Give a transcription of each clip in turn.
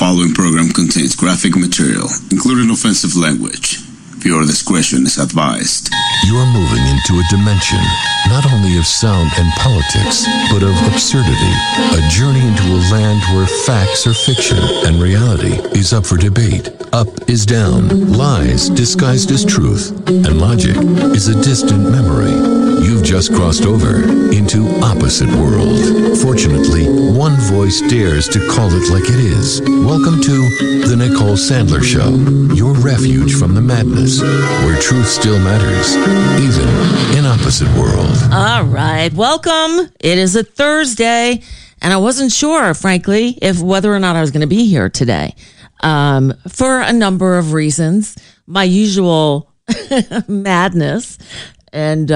following program contains graphic material, including offensive language. Viewer discretion is advised. You're moving into a dimension, not only of sound and politics, but of absurdity. A journey into a land where facts are fiction and reality is up for debate. Up is down, lies disguised as truth, and logic is a distant memory. You've just crossed over into Opposite World. Fortunately, one voice dares to call it like it is. Welcome to The Nicole Sandler Show, your refuge from the madness, where truth still matters, even in Opposite World. All right, welcome. It is a Thursday, and I wasn't sure, frankly, if whether or not I was going to be here today for a number of reasons. My usual madness and,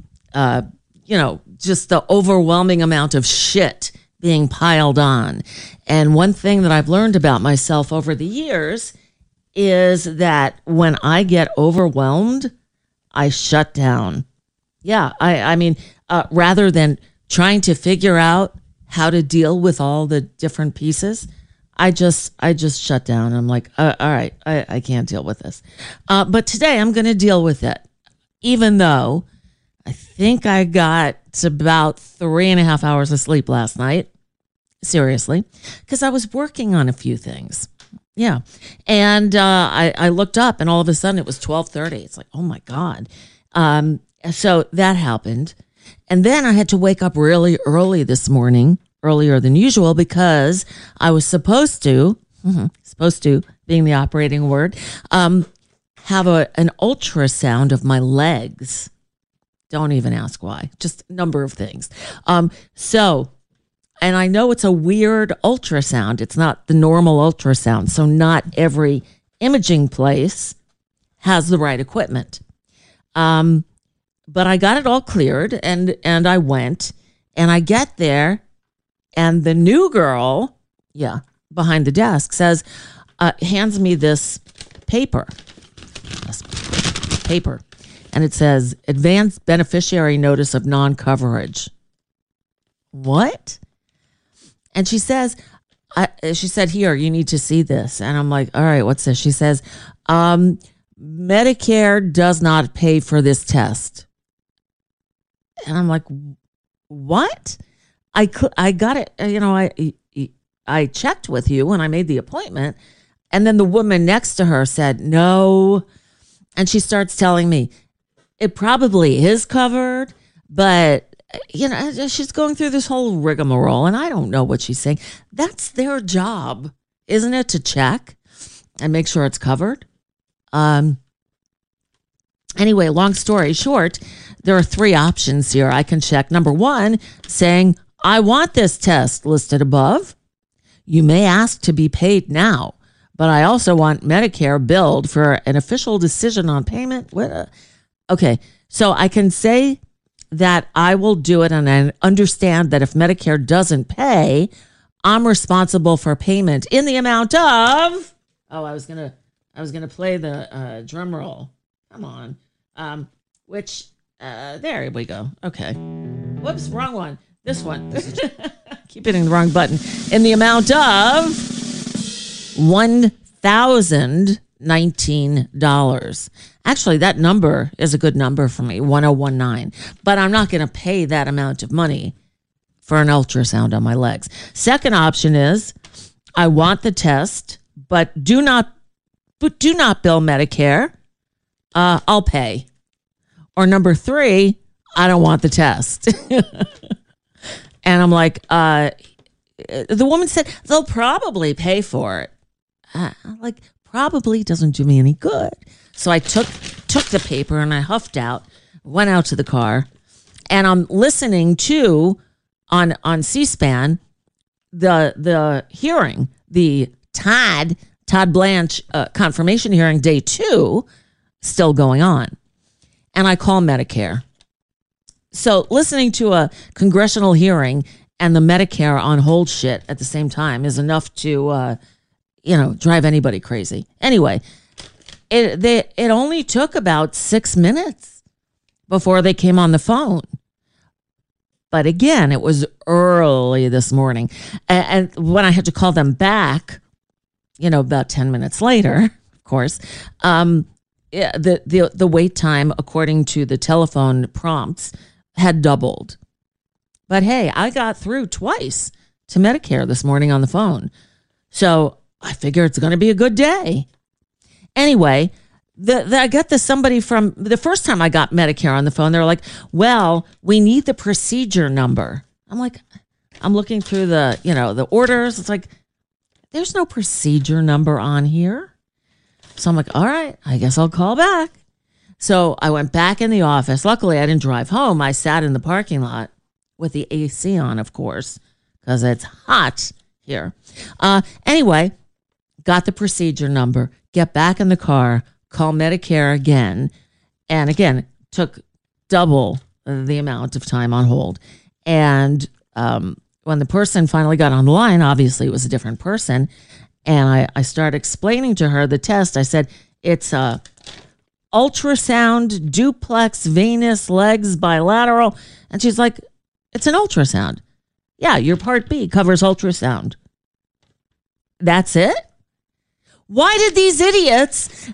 just the overwhelming amount of shit being piled on. And one thing that I've learned about myself over the years is that when I get overwhelmed, I shut down. Yeah, I mean, rather than trying to figure out how to deal with all the different pieces, I just shut down. I'm like, all right, I can't deal with this. But today I'm going to deal with it, even though I think I got about 3.5 hours of sleep last night. Seriously, because I was working on a few things. Yeah. And I looked up and all of a sudden it was 12:30. It's like, oh my God. So that happened. And then I had to wake up really early this morning, earlier than usual, because I was supposed to being the operating word, have an ultrasound of my legs. Don't even ask why. Just a number of things. And I know it's a weird ultrasound. It's not the normal ultrasound. So not every imaging place has the right equipment. But I got it all cleared and I went and I get there and the new girl, behind the desk hands me this paper. And it says Advanced Beneficiary Notice of Non-Coverage. What? And she said, here, you need to see this. And I'm like, all right, what's this? She says, Medicare does not pay for this test. And I'm like, what? I got it. I checked with you when I made the appointment. And then the woman next to her said, no. And she starts telling me, it probably is covered, but she's going through this whole rigmarole and I don't know what she's saying. That's their job, isn't it, to check and make sure it's covered? Anyway, long story short, there are 3 options here. I can check. Number 1, saying, I want this test listed above. You may ask to be paid now, but I also want Medicare billed for an official decision on payment. Okay, so I can say that I will do it, and I understand that if Medicare doesn't pay, I'm responsible for payment in the amount of. Oh, I was gonna play the drum roll. Come on, there we go. Okay, whoops, wrong one. This one. Keep hitting the wrong button. In the amount of $1,019. Actually, that number is a good number for me, 1019. But I'm not going to pay that amount of money for an ultrasound on my legs. Second option is, I want the test, but do not bill Medicare. I'll pay. Or number 3, I don't want the test. And I'm like, the woman said they'll probably pay for it. Like, probably doesn't do me any good. So I took the paper and I huffed out, went out to the car, and I'm listening to on C-SPAN the hearing, the Todd Blanche confirmation hearing, day 2, still going on. And I call Medicare. So listening to a congressional hearing and the Medicare on hold shit at the same time is enough to drive anybody crazy. Anyway, it only took about 6 minutes before they came on the phone. But again, it was early this morning. And when I had to call them back, about 10 minutes later, of course, the wait time, according to the telephone prompts, had doubled. But hey, I got through twice to Medicare this morning on the phone. So I figure it's going to be a good day. Anyway, I got somebody from the first time I got Medicare on the phone. They're like, well, we need the procedure number. I'm like, I'm looking through the orders. It's like, there's no procedure number on here. So I'm like, all right, I guess I'll call back. So I went back in the office. Luckily, I didn't drive home. I sat in the parking lot with the AC on, of course, because it's hot here. Anyway, got the procedure number, get back in the car, call Medicare again. And again, took double the amount of time on hold. And when the person finally got on the line, obviously it was a different person. And I started explaining to her the test. I said, it's a ultrasound, duplex, venous, legs, bilateral. And she's like, it's an ultrasound. Yeah, your Part B covers ultrasound. That's it? Why did these idiots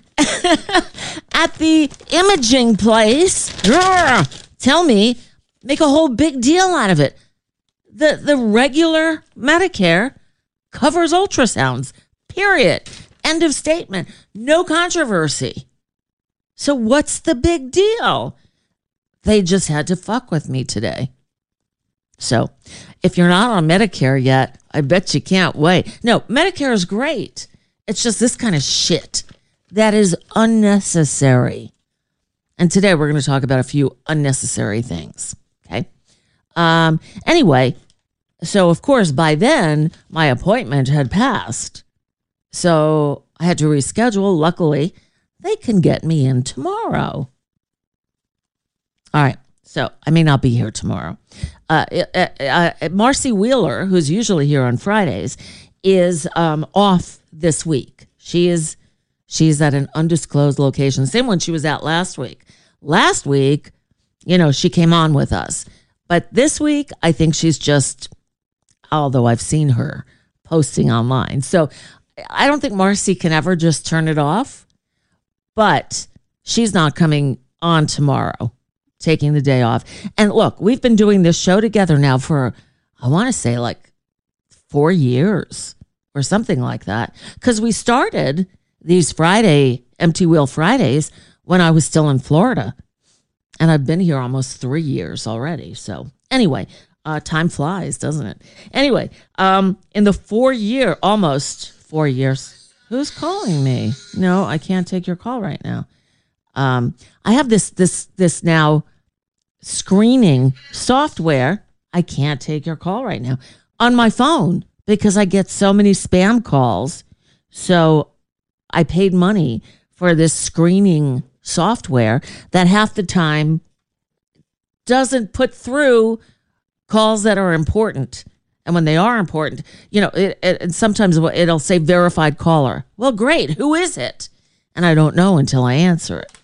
at the imaging place tell me, make a whole big deal out of it? The regular Medicare covers ultrasounds, period. End of statement. No controversy. So what's the big deal? They just had to fuck with me today. So if you're not on Medicare yet, I bet you can't wait. No, Medicare is great. It's just this kind of shit that is unnecessary. And today we're going to talk about a few unnecessary things. Okay. Anyway, so of course by then my appointment had passed. So I had to reschedule. Luckily, they can get me in tomorrow. All right. So I may not be here tomorrow. Marcy Wheeler, who's usually here on Fridays, is off this week. She's at an undisclosed location. Same one she was at last week. Last week, she came on with us. But this week, I think she's just, although I've seen her posting online. So I don't think Marcy can ever just turn it off. But she's not coming on tomorrow, taking the day off. And look, we've been doing this show together now for, I want to say like 4 years or something like that. Because we started these Empty Wheel Fridays when I was still in Florida. And I've been here almost 3 years already. So anyway, time flies, doesn't it? Anyway, in the almost 4 years, who's calling me? No, I can't take your call right now. I have this now screening software. I can't take your call right now on my phone because I get so many spam calls. So I paid money for this screening software that half the time doesn't put through calls that are important. And when they are important, and sometimes it'll say verified caller. Well, great. Who is it? And I don't know until I answer it.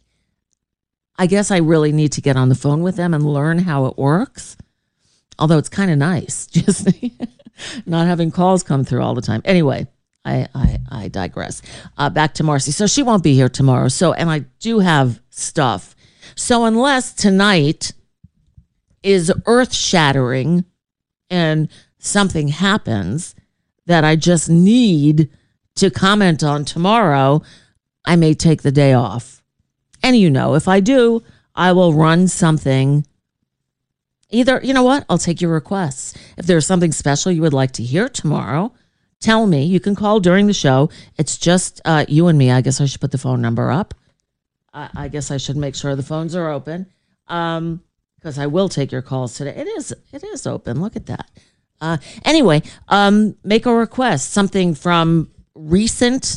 I guess I really need to get on the phone with them and learn how it works. Although it's kind of nice, just not having calls come through all the time. Anyway, I digress. Back to Marcy. So she won't be here tomorrow. And I do have stuff. So unless tonight is earth-shattering and something happens that I just need to comment on tomorrow, I may take the day off. And if I do, I will run something. Either, I'll take your requests. If there's something special you would like to hear tomorrow, tell me. You can call during the show. It's just you and me. I guess I should put the phone number up. I guess I should make sure the phones are open. Because I will take your calls today. It is open. Look at that. Anyway, make a request. Something from recent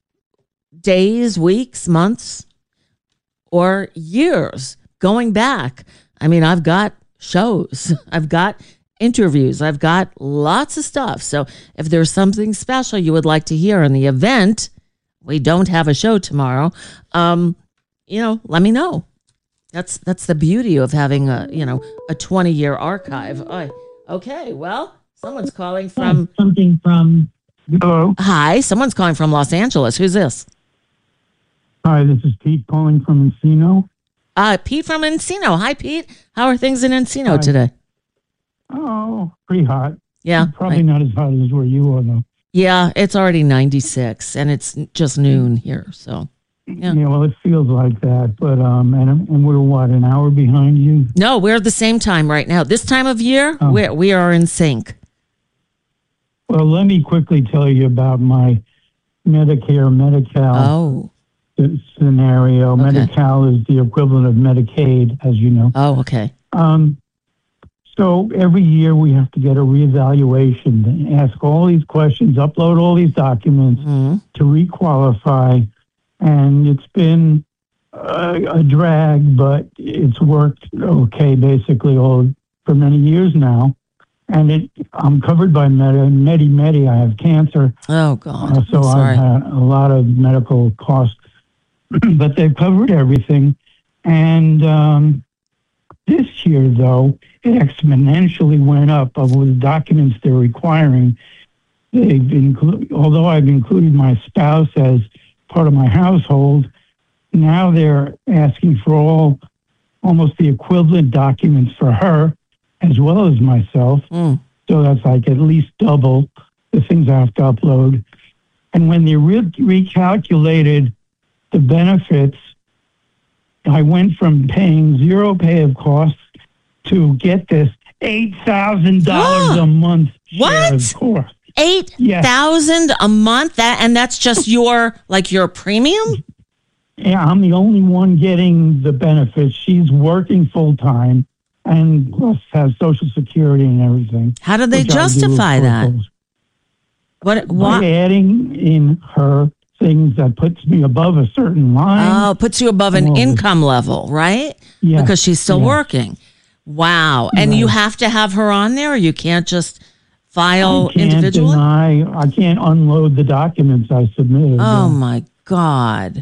days, weeks, months, or years going back. I mean, I've got shows. I've got interviews. I've got lots of stuff. So if there's something special you would like to hear in the event we don't have a show tomorrow, let me know. That's the beauty of having a 20-year archive. Okay, well, someone's calling from something from Hello. Hi, someone's calling from Los Angeles. Who's this? Hi, this is Pete calling from Encino. Pete from Encino. Hi, Pete. How are things in Encino Hi. today? Oh, pretty hot. Yeah. Probably right. not as hot as where you are, though. Yeah, it's already 96 and it's just noon here. So, yeah. Well, it feels like that. But, and we're what, an hour behind you? No, we're the same time right now. This time of year, Oh. we are in sync. Well, let me quickly tell you about my Medicare, Medi-Cal scenario. Okay. Medi-Cal is the equivalent of Medicaid, as you know. Oh, okay. So every year we have to get a reevaluation, and ask all these questions, upload all these documents to requalify. And it's been a drag, but it's worked okay basically for many years now. And I'm covered by Medi. I have cancer. Oh, God. So I'm sorry. I've had a lot of medical costs, but they've covered everything. And this year, though, it exponentially went up with the documents they're requiring. Although I've included my spouse as part of my household, now they're asking for almost the equivalent documents for her as well as myself. So that's like at least double the things I have to upload. And when they recalculated the benefits, I went from paying zero pay of costs to get this $8,000 a month share What? of course. $8,000 a month? That's just your premium? Yeah, I'm the only one getting the benefits. She's working full time and plus has Social Security and everything. How do they which I do, of justify that? course. What? By adding in her things that puts me above a certain line. Oh, puts you above an income level, right? Yeah, Because she's still yeah. working. Wow. And you have to have her on there, or you can't just file I can't individually? I can't unload the documents I submitted. Oh, my God.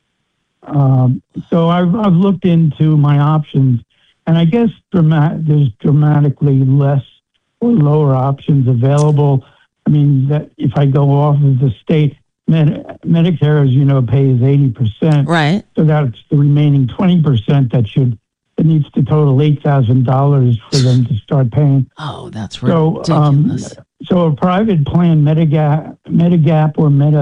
So I've looked into my options, and I guess there's dramatically less or lower options available. I mean, that if I go off of the state, Medicare, as you know, pays 80%. Right. So that's the remaining 20% that needs to total $8,000 for them to start paying. Oh, that's So, ridiculous. so a private plan, Medigap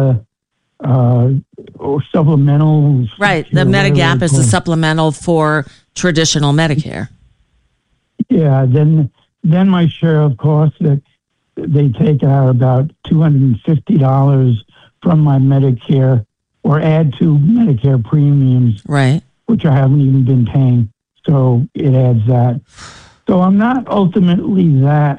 or supplemental. Right. The Medigap is the supplemental for traditional Medicare. Yeah. Then my share of costs that they take out about $250 from my Medicare or add to Medicare premiums, Right. which I haven't even been paying. So it adds that. So I'm not ultimately that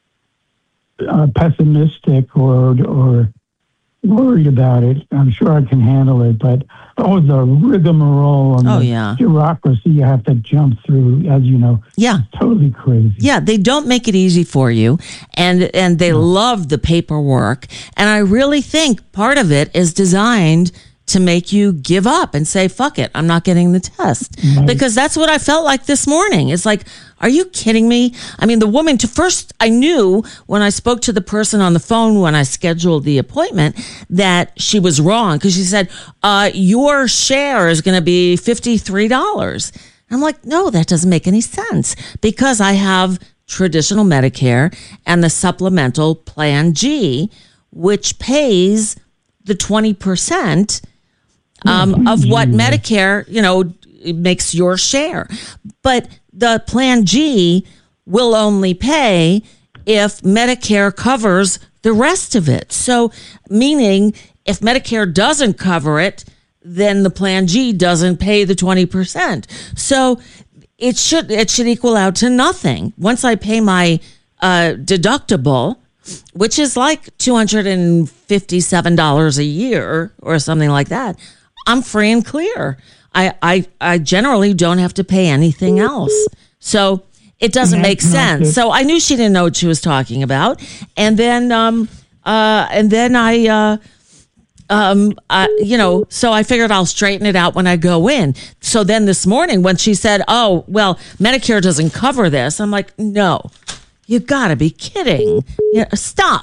pessimistic or worried about it. I'm sure I can handle it, but the rigmarole and the bureaucracy you have to jump through, as you know, totally crazy. Yeah, they don't make it easy for you, and they love the paperwork. And I really think part of it is designed to make you give up and say, fuck it, I'm not getting the test. Right. Because that's what I felt like this morning. It's like, are you kidding me? I mean, the woman I knew when I spoke to the person on the phone when I scheduled the appointment that she was wrong, because she said, your share is going to be $53. I'm like, no, that doesn't make any sense, because I have traditional Medicare and the supplemental Plan G, which pays the 20% of what Medicare, makes your share. But the Plan G will only pay if Medicare covers the rest of it. So, meaning if Medicare doesn't cover it, then the Plan G doesn't pay the 20%. So it should equal out to nothing. Once I pay my deductible, which is like $257 a year or something like that, I'm free and clear. I generally don't have to pay anything else. So it doesn't make sense. So I knew she didn't know what she was talking about. And then so I figured I'll straighten it out when I go in. So then this morning when she said, oh, well, Medicare doesn't cover this, I'm like, no, you gotta be kidding. Stop.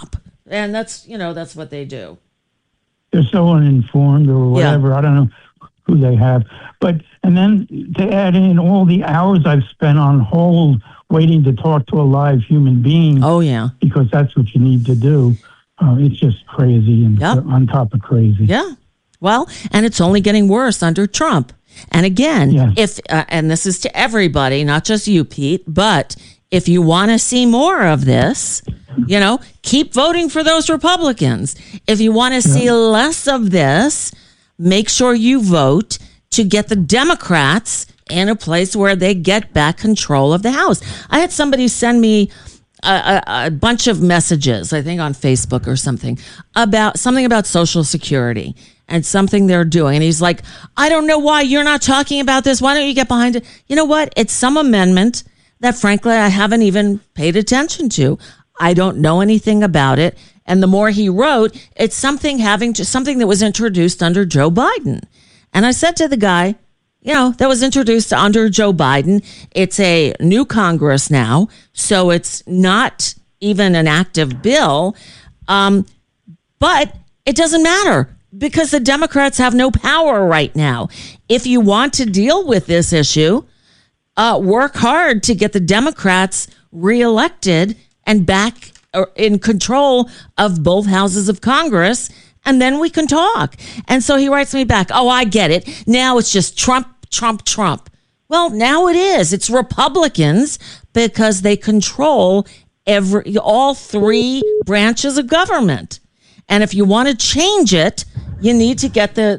And that's what they do. They're so uninformed or whatever. Yeah. I don't know who they have. And then to add in all the hours I've spent on hold waiting to talk to a live human being. Oh, yeah. Because that's what you need to do. It's just crazy and on top of crazy. Yeah. Well, and it's only getting worse under Trump. And again, if and this is to everybody, not just you, Pete, but if you want to see more of this, keep voting for those Republicans. If you want to see less of this, make sure you vote to get the Democrats in a place where they get back control of the House. I had somebody send me a bunch of messages, I think on Facebook or something about Social Security and something they're doing. And he's like, I don't know why you're not talking about this. Why don't you get behind it? You know what? It's some amendment that, frankly, I haven't even paid attention to. I don't know anything about it. And the more he wrote, it's something that was introduced under Joe Biden. And I said to the guy, that was introduced under Joe Biden. It's a new Congress now, so it's not even an active bill. But it doesn't matter because the Democrats have no power right now. If you want to deal with this issue, work hard to get the Democrats reelected and back in control of both houses of Congress, and then we can talk. And so he writes me back, oh, I get it. Now it's just Trump, Trump, Trump. Well, now it is. It's Republicans because they control all three branches of government. And if you want to change it, you need to get the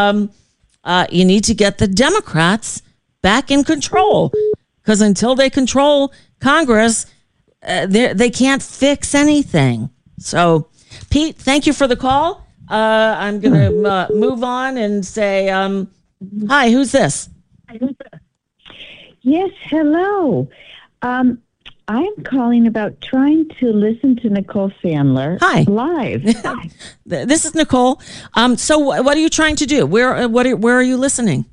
Democrats back in control, because until they control Congress, they can't fix anything. So, Pete, thank you for the call. I'm going to move on and say, hi, who's this? Yes, hello. I'm calling about trying to listen to Nicole Sandler live. This is Nicole. So what are you trying to do? Where are you listening?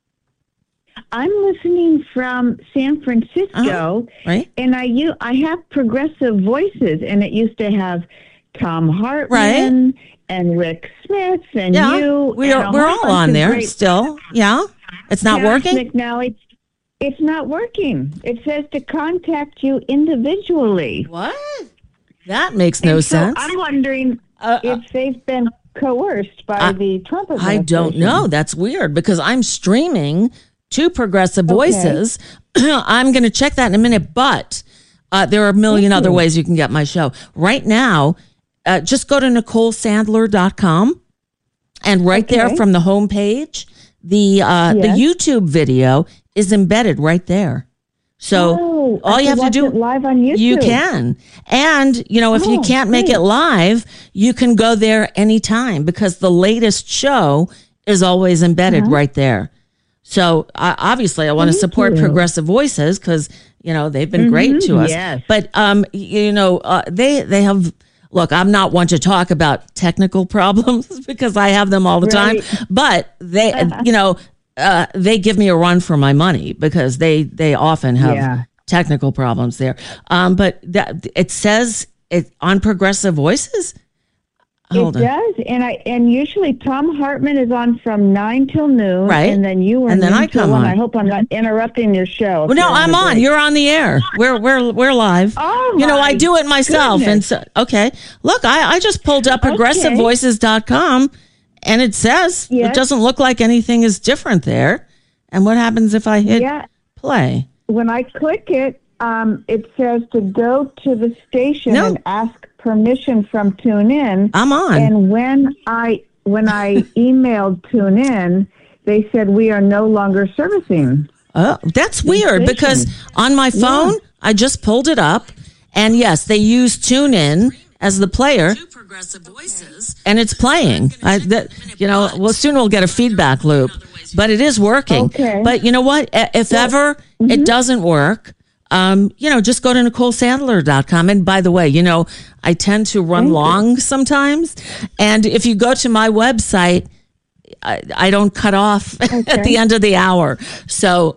I'm listening from San Francisco, right? And I have Progressive Voices, and it used to have Tom Hartman and Rick Smith and you. We're all on there still. Yeah, it's not working now. It's not working. It says to contact you individually. What? That makes no sense. I'm wondering if they've been coerced by the Trump administration. I don't know. That's weird because I'm streaming to Progressive Voices. I'm going to check that in a minute, but there are a million other ways you can get my show. Right now, just go to NicoleSandler.com, and right there from the homepage, the YouTube video is embedded right there. So all you have to do, live on YouTube. You can. And, if you can't make it live, you can go there anytime because the latest show is always embedded right there. So obviously I want to support Progressive Voices because, they've been great to us. Yes. But, they have, look, I'm not one to talk about technical problems because I have them all the time, but they give me a run for my money because they often have technical problems there. But it says it on Progressive Voices. It does, and usually Tom Hartman is on from 9 till noon, right? And then you and then I come on. I hope I'm not interrupting your show. Well, no, I'm on. You're on the air. We're live. Oh, I do it myself. Goodness. And so, look, I just pulled up ProgressiveVoices.com, and it says it doesn't look like anything is different there. And what happens if I hit play? When I click it, it says to go to the station and ask permission from TuneIn. I'm on. And when I emailed TuneIn, they said we are no longer servicing. Oh, that's weird because on my phone, I just pulled it up, and yes, they use TuneIn as the player. Progressive Voices, and it's playing. Soon we'll get a feedback loop, but it is working. Okay. But you know what? If ever it doesn't work, just go to NicoleSandler.com. And by the way, I tend to run long sometimes. And if you go to my website, I don't cut off at the end of the hour. So,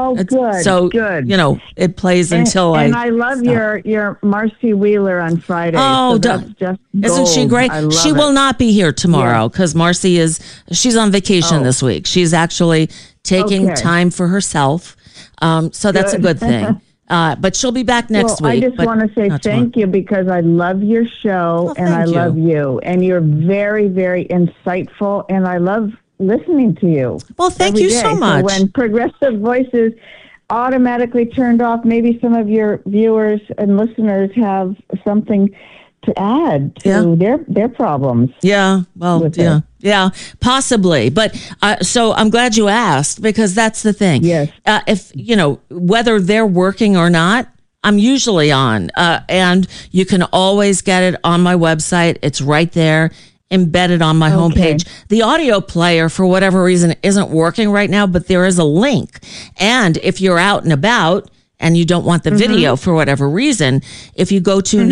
good. It plays until And I love your Marcy Wheeler on Friday. Oh, so that's just isn't she great? She will not be here tomorrow because Marcy she's on vacation this week. She's actually taking time for herself. So that's a good thing. But she'll be back next week. I just want to say thank you because I love your show and I love you. And you're very, very insightful and I love listening to you. Well, thank you so much. So when Progressive Voices automatically turned off, maybe some of your viewers and listeners have something to add to their problems. Yeah, well, yeah, possibly. But so I'm glad you asked because that's the thing. Yes. If, whether they're working or not, I'm usually on. And you can always get it on my website. It's right there, embedded on my homepage. The audio player, for whatever reason, isn't working right now, but there is a link. And if you're out and about, and you don't want the video for whatever reason, if you go to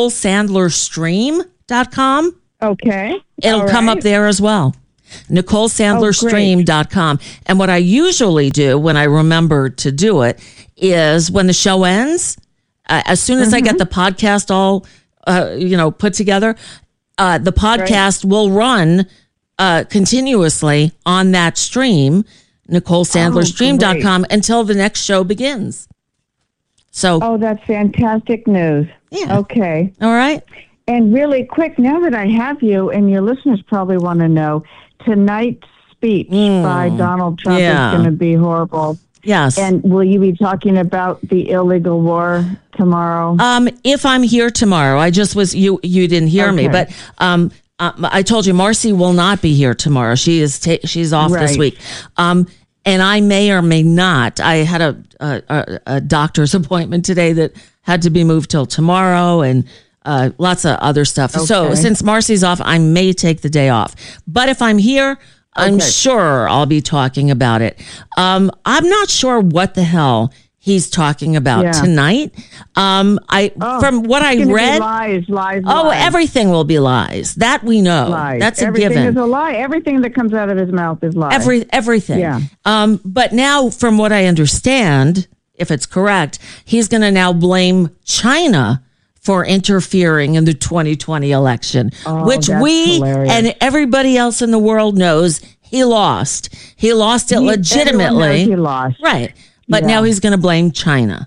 NicoleSandlerStream.com, it'll come up there as well. NicoleSandlerStream.com. And what I usually do when I remember to do it is when the show ends, as soon as I get the podcast all, put together, the podcast will run continuously on that stream, NicoleSandlerStream.com, until the next show begins. So, that's fantastic news. Yeah. Okay. All right. And really quick, now that I have you, and your listeners probably want to know, tonight's speech by Donald Trump is going to be horrible. Yes. And will you be talking about the illegal war tomorrow? If I'm here tomorrow, I just was, you didn't hear me, but I told you Marcy will not be here tomorrow. She's off this week. And I may or may not. I had a doctor's appointment today that had to be moved till tomorrow and lots of other stuff. Okay. So since Marcy's off, I may take the day off. But if I'm here, I'm sure I'll be talking about it. I'm not sure what the hell he's talking about tonight. From what I read, lies. Everything will be lies. That we know. Lies. That's everything a given. Everything is a lie. Everything that comes out of his mouth is lies. Everything. Yeah. But now, from what I understand, if it's correct, he's going to now blame China for interfering in the 2020 election, which we and everybody else in the world knows he lost. He lost it legitimately. He lost. Right. But now he's going to blame China.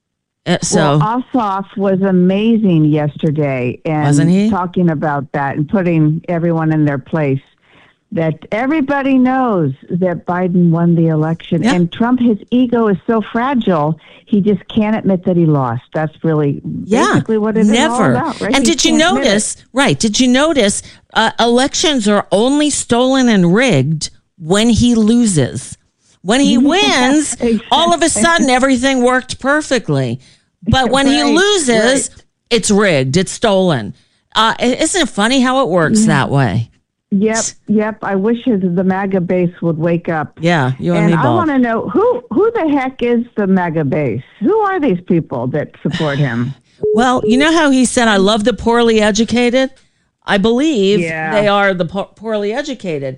Ossoff was amazing yesterday, and wasn't he? Talking about that and putting everyone in their place. That everybody knows that Biden won the election, and Trump, his ego is so fragile, he just can't admit that he lost. That's really basically what it is all about, right? And did you notice? Right? Did you notice? Elections are only stolen and rigged when he loses. When he wins, all of a sudden everything worked perfectly. But when he loses, it's rigged. It's stolen. Isn't it funny how it works that way? Yep. I wish the MAGA base would wake up. Yeah, you and me both. I want to know who the heck is the MAGA base? Who are these people that support him? Well, you know how he said, "I love the poorly educated." I believe they are the poorly educated.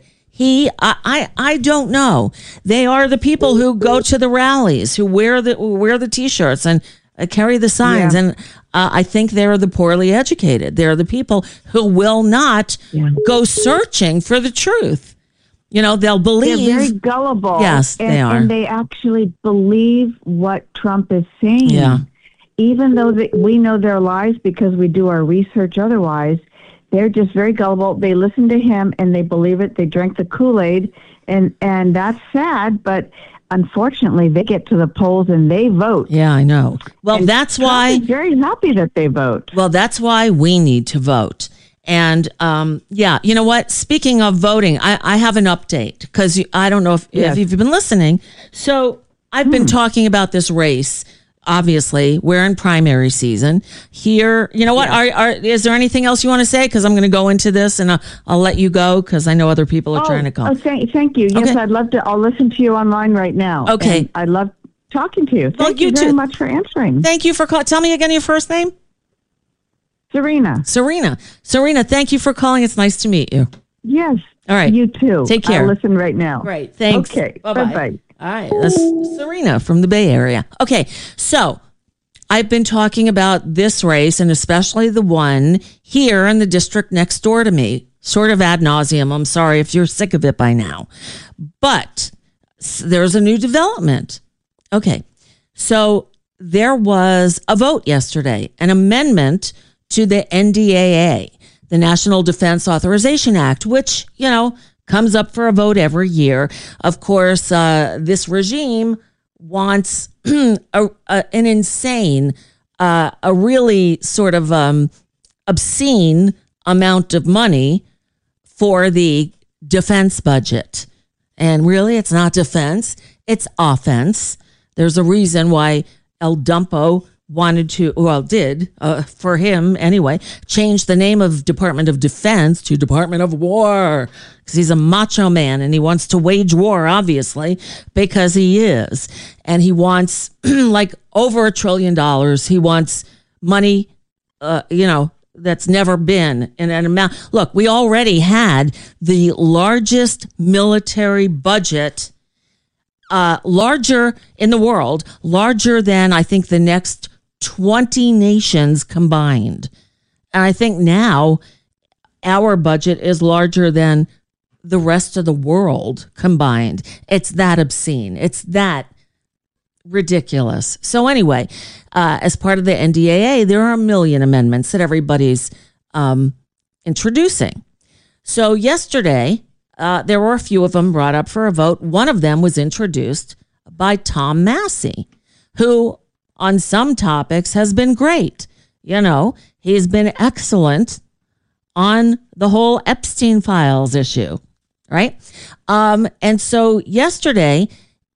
I don't know. They are the people who go to the rallies, who wear the T-shirts and carry the signs, and I think they're the poorly educated. They're the people who will not go searching for the truth. They'll believe. They're very gullible. Yes, they are. And they actually believe what Trump is saying. Yeah. Even though we know they're lies because we do our research otherwise, they're just very gullible. They listen to him and they believe it. They drink the Kool-Aid, and that's sad, but unfortunately, they get to the polls and they vote. Yeah, I know. Well, and that's Trump why. is very happy that they vote. Well, that's why we need to vote. And you know what? Speaking of voting, I have an update because I don't know if you've been listening. So I've been talking about this race. Obviously, we're in primary season here. You know what? Is there anything else you want to say? Because I'm going to go into this and I'll let you go because I know other people are trying to call. Oh, thank you. Yes, I'd love to. I'll listen to you online right now. Okay. And I love talking to you. Thank you very much for answering. Thank you for calling. Tell me again your first name. Serena, thank you for calling. It's nice to meet you. Yes. All right. You too. Take care. I'll listen right now. Great. Thanks. Okay. Bye-bye. All right. That's Serena from the Bay Area. Okay. So I've been talking about this race, and especially the one here in the district next door to me, sort of ad nauseum. I'm sorry if you're sick of it by now. But there's a new development. Okay. So there was a vote yesterday, an amendment to the NDAA, the National Defense Authorization Act, which, comes up for a vote every year. Of course, this regime wants an insane, a really sort of obscene amount of money for the defense budget. And really, it's not defense, it's offense. There's a reason why El Dumpo did, for him anyway, change the name of Department of Defense to Department of War, because he's a macho man and he wants to wage war, obviously, because he is. And he wants like over $1 trillion. He wants money, that's never been in an amount. Look, we already had the largest military budget, larger in the world, larger than I think the next 20 nations combined. And I think now our budget is larger than the rest of the world combined. It's that obscene. It's that ridiculous. So anyway, as part of the NDAA, there are a million amendments that everybody's introducing. So yesterday, there were a few of them brought up for a vote. One of them was introduced by Tom Massey, who on some topics has been great. He's been excellent on the whole Epstein files issue, right? And so yesterday,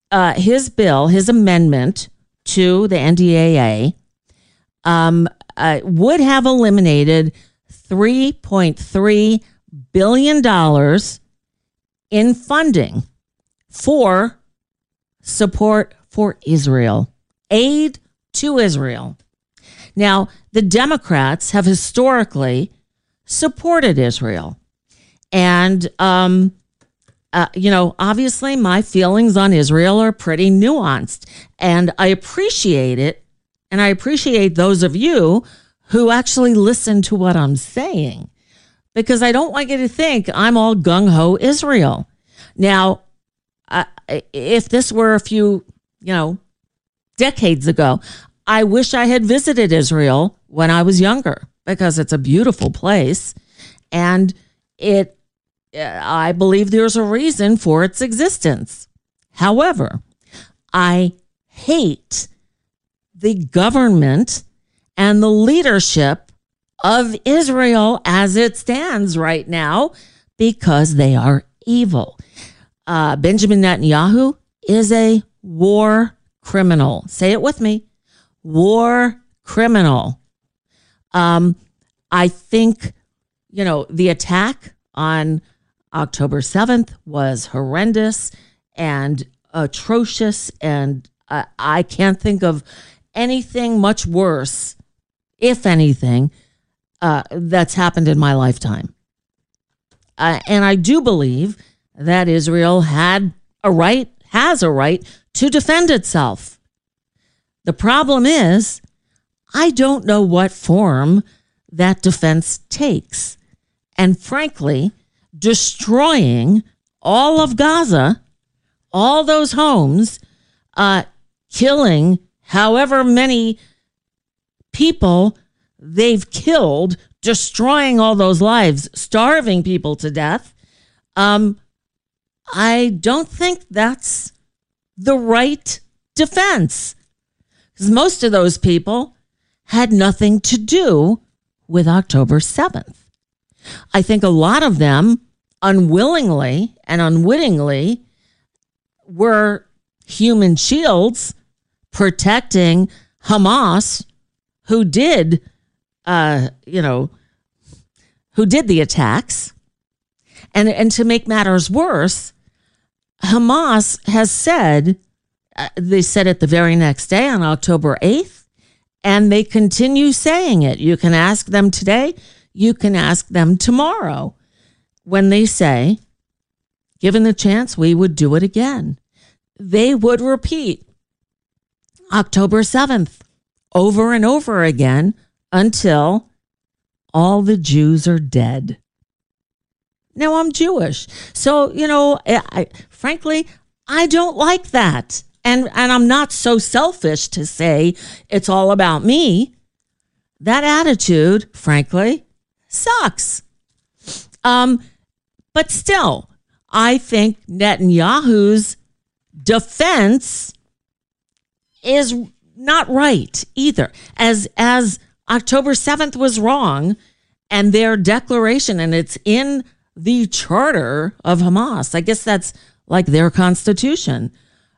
his amendment to the NDAA would have eliminated $3.3 billion in funding for support for Israel, aid to Israel. Now, the Democrats have historically supported Israel. And, obviously my feelings on Israel are pretty nuanced. And I appreciate it. And I appreciate those of you who actually listen to what I'm saying, because I don't want you to think I'm all gung-ho Israel. Now, if this were a few, decades ago, I wish I had visited Israel when I was younger, because it's a beautiful place. And I believe there's a reason for its existence. However, I hate the government and the leadership of Israel as it stands right now, because they are evil. Benjamin Netanyahu is a war criminal. Say it with me. War criminal. I think, the attack on October 7th was horrendous and atrocious. And I can't think of anything much worse, if anything, that's happened in my lifetime. And I do believe that Israel has a right to defend itself. The problem is, I don't know what form that defense takes. And frankly, destroying all of Gaza, all those homes, killing however many people they've killed, destroying all those lives, starving people to death, I don't think that's the right defense. Because most of those people had nothing to do with October 7th. I think a lot of them unwillingly and unwittingly were human shields protecting Hamas, who did the attacks. And to make matters worse, Hamas has said, they said it the very next day on October 8th, and they continue saying it. You can ask them today, you can ask them tomorrow, when they say given the chance, we would do it again. They would repeat October 7th over and over again until all the Jews are dead. Now, I'm Jewish. So, frankly, I don't like that. And I'm not so selfish to say it's all about me. That attitude, frankly, sucks. But still, I think Netanyahu's defense is not right either. As October 7th was wrong, and their declaration, and it's in the charter of Hamas. I guess that's like their constitution.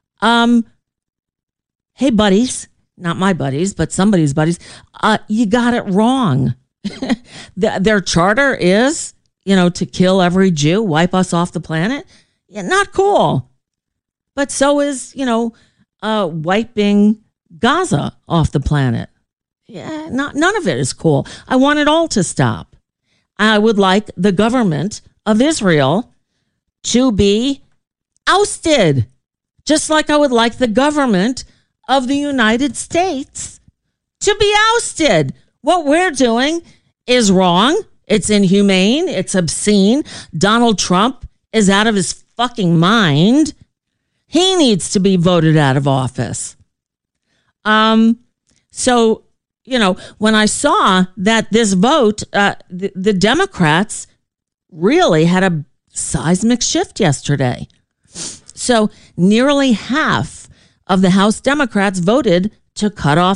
Hey, buddies, not my buddies, but somebody's buddies, you got it wrong. Their charter is, to kill every Jew, wipe us off the planet. Yeah, not cool. But so is, wiping Gaza off the planet. Yeah, none of it is cool. I want it all to stop. I would like the government of Israel to be ousted, just like I would like the government of the United States to be ousted. What we're doing is wrong. It's inhumane. It's obscene. Donald Trump is out of his fucking mind. He needs to be voted out of office. So, when I saw that this vote, the Democrats really had a seismic shift yesterday. So nearly half of the House Democrats voted to cut off